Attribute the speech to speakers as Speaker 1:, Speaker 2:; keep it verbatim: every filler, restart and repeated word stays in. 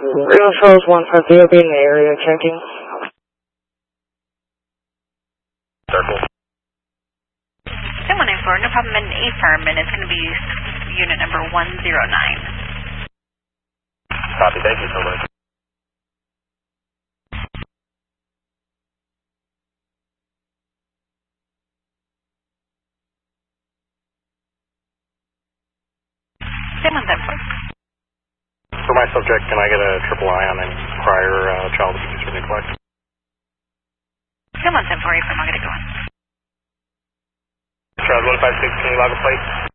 Speaker 1: Rio Falls one five zero, be in the area checking.
Speaker 2: Circle.
Speaker 3: ten one nine four, no problem, in affirm, and it's going to be unit number one zero nine.
Speaker 2: Copy, thank you so much.
Speaker 3: ten one seven four.
Speaker 2: For my subject, can I get a triple I on any prior uh, child abuse or neglect?
Speaker 3: ten one seven four, affirm, I'll get it going.
Speaker 2: Charles one five six, can you log a plate?